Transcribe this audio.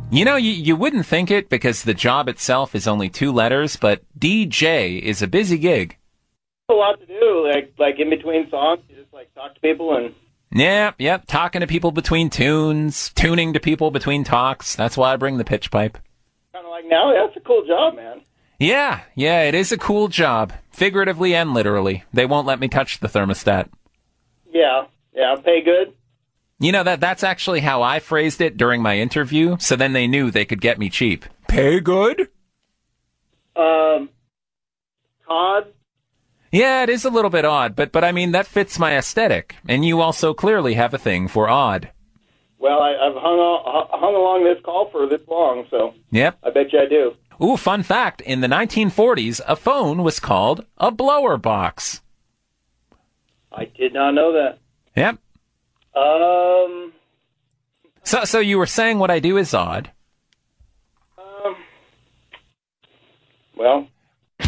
You know, you wouldn't think it because the job itself is only 2 letters, but DJ is a busy gig. A lot to do, like in between songs, you just like talk to people and... Yep, talking to people between tunes, tuning to people between talks. That's why I bring the pitch pipe. Kind of like now, that's a cool job, man. Yeah, it is a cool job, figuratively and literally. They won't let me touch the thermostat. Yeah, pay good. You know, that's actually how I phrased it during my interview, so then they knew they could get me cheap. Pay good? Todd? Yeah, it is a little bit odd, but I mean, that fits my aesthetic, and you also clearly have a thing for odd. Well, I've hung along this call for this long, so... Yep. I bet you I do. Ooh, fun fact, in the 1940s, a phone was called a blower box. I did not know that. Yep. So you were saying what I do is odd. Well,